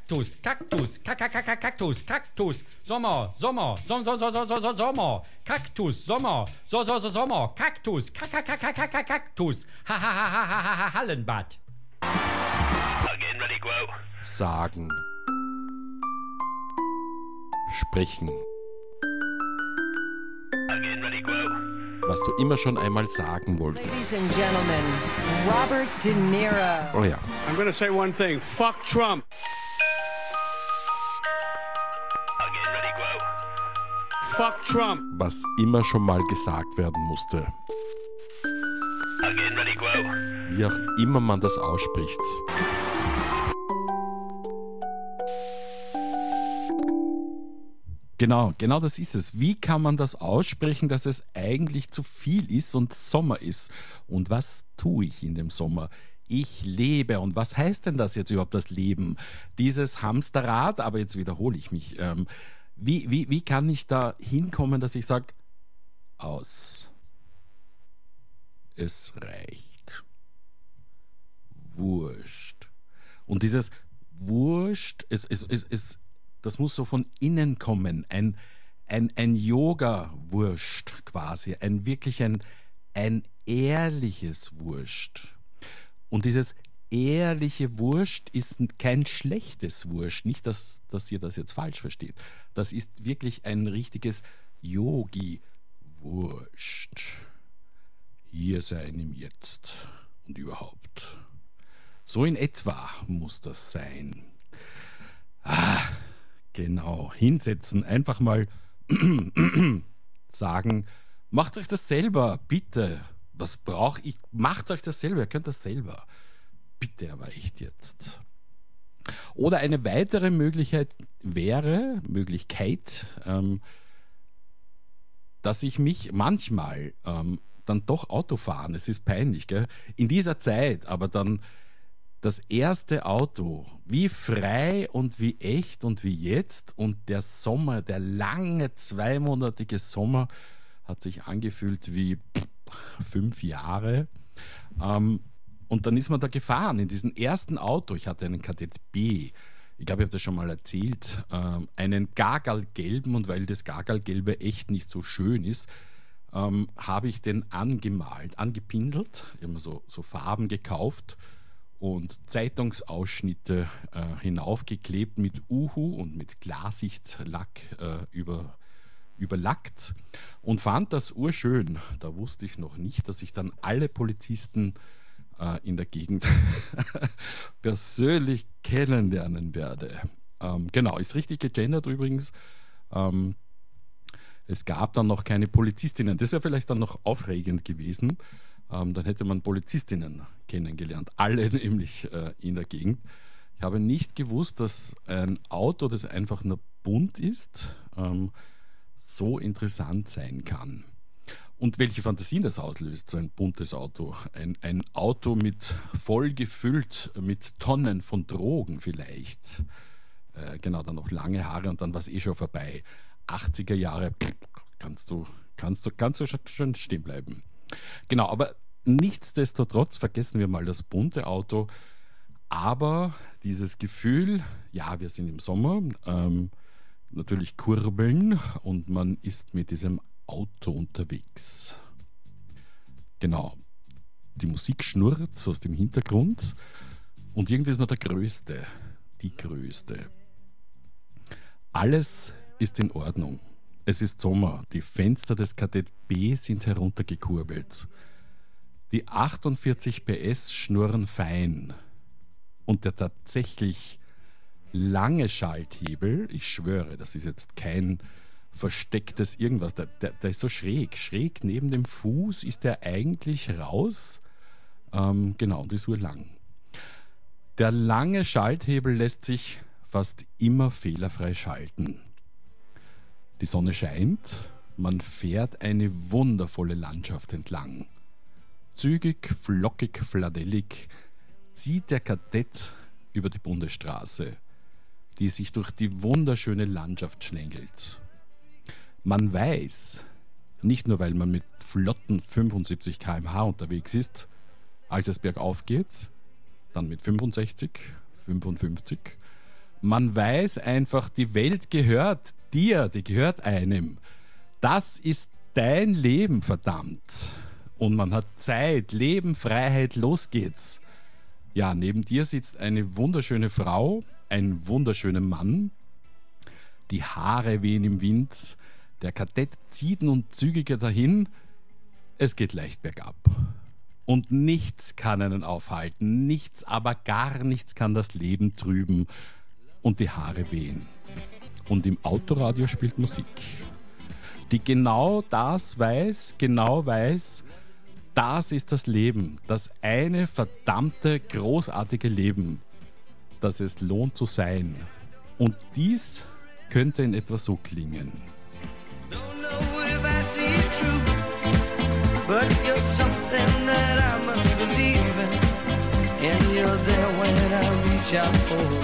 Kaktus, Kaktus, Kaktus, Kaktus, Sommer, Sommer, Sommer, Kaktus, Sommer, Sommer, Kaktus, Kaktus, Hallenbad. Again, ready, go. Sagen. Sprechen. Again, ready, go. Was du immer schon einmal sagen wolltest. Ladies and gentlemen, Robert De Niro. Oh ja. I'm gonna say one thing. Fuck Trump. Again, ready, go. Fuck Trump. Was immer schon mal gesagt werden musste. Again, ready, go. Wie auch immer man das ausspricht. Genau das ist es. Wie kann man das aussprechen, dass es eigentlich zu viel ist und Sommer ist? Und was tue ich in dem Sommer? Ich lebe. Und was heißt denn das jetzt überhaupt, das Leben? Dieses Hamsterrad, aber jetzt wiederhole ich mich. Wie kann ich da hinkommen, dass ich sage, aus. Es reicht. Wurscht. Und dieses Wurscht, das muss so von innen kommen. Ein Yoga-Wurscht quasi. Ein ehrliches Wurscht. Und dieses ehrliche Wurscht ist kein schlechtes Wurscht. Nicht, dass ihr das jetzt falsch versteht. Das ist wirklich ein richtiges Yogi-Wurscht. Hier sein im Jetzt und überhaupt. So in etwa muss das sein. Genau, hinsetzen, einfach mal sagen, macht euch das selber, bitte. Was brauche ich? Macht euch das selber, ihr könnt das selber. Bitte, aber echt jetzt. Oder eine weitere Möglichkeit wäre, dass ich mich manchmal dann doch Auto fahren, es ist peinlich, gell? In dieser Zeit, aber dann das erste Auto, wie frei und wie echt und wie jetzt, und der Sommer, der lange zweimonatige Sommer hat sich angefühlt wie 5 Jahre. Und dann ist man da gefahren in diesem ersten Auto. Ich hatte einen Kadett B. Ich glaube, ich habe das schon mal erzählt. Einen Gagalgelben, und weil das Gagalgelbe echt nicht so schön ist, habe ich den angepinselt. Ich habe mir so Farben gekauft und Zeitungsausschnitte hinaufgeklebt mit Uhu und mit Klarsichtlack überlackt und fand das urschön. Da wusste ich noch nicht, dass ich dann alle Polizisten in der Gegend persönlich kennenlernen werde. Genau, ist richtig gegendert übrigens. Es gab dann noch keine Polizistinnen. Das wäre vielleicht dann noch aufregend gewesen. Dann hätte man Polizistinnen kennengelernt. Alle nämlich in der Gegend. Ich habe nicht gewusst, dass ein Auto, das einfach nur bunt ist, so interessant sein kann. Und welche Fantasien das auslöst, so ein buntes Auto. Ein Auto voll gefüllt mit Tonnen von Drogen vielleicht. Genau, dann noch lange Haare und dann war es schon vorbei. 80er Jahre, kannst du schon stehen bleiben. Genau, aber nichtsdestotrotz vergessen wir mal das bunte Auto. Aber dieses Gefühl, ja, wir sind im Sommer, natürlich kurbeln und man ist mit diesem Auto unterwegs. Genau, die Musik schnurrt aus dem Hintergrund und irgendwie ist man die Größte. Alles ist in Ordnung. Es ist Sommer. Die Fenster des Kadett B sind heruntergekurbelt. Die 48 PS schnurren fein. Und der tatsächlich lange Schalthebel, ich schwöre, das ist jetzt kein verstecktes irgendwas, der ist so schräg neben dem Fuß ist der eigentlich raus. Genau, und ist urlang. Der lange Schalthebel lässt sich fast immer fehlerfrei schalten. Die Sonne scheint, man fährt eine wundervolle Landschaft entlang. Zügig, flockig, fladellig zieht der Kadett über die Bundesstraße, die sich durch die wunderschöne Landschaft schlängelt. Man weiß, nicht nur weil man mit flotten 75 km/h unterwegs ist, als es bergauf geht, dann mit 65, 55, Man weiß einfach, die Welt gehört dir, die gehört einem. Das ist dein Leben, verdammt. Und man hat Zeit, Leben, Freiheit, los geht's. Ja, neben dir sitzt eine wunderschöne Frau, ein wunderschöner Mann. Die Haare wehen im Wind, der Kadett zieht nun zügiger dahin. Es geht leicht bergab. Und nichts kann einen aufhalten, nichts, aber gar nichts kann das Leben trüben. Und die Haare wehen. Und im Autoradio spielt Musik, die genau weiß, das ist das Leben, das eine verdammte, großartige Leben, das es lohnt zu sein. Und dies könnte in etwa so klingen. Don't know if I see it true, but you're something that I must believe in, and you're there when I reach out for